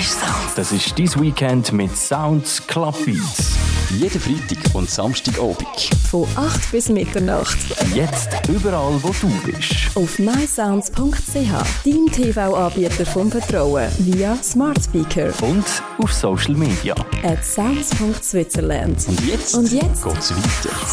Sounds. Das ist dein Weekend mit Sounds Club Beats. Jeden Freitag und Samstagabend. Von 8 bis Mitternacht. Jetzt überall, wo du bist. Auf mysounds.ch, dein TV-Anbieter vom Vertrauen, via Smart Speaker. Und auf Social Media. @sounds.switzerland. Und jetzt geht's weiter.